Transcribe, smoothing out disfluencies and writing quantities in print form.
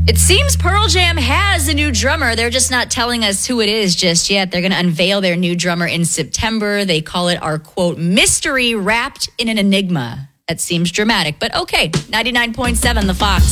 It seems Pearl Jam has a new drummer. They're just not telling us who it is just yet. They're going to unveil their new drummer in September. They call it our, quote, mystery wrapped in an enigma. That seems dramatic, but okay. 99.7 The Fox.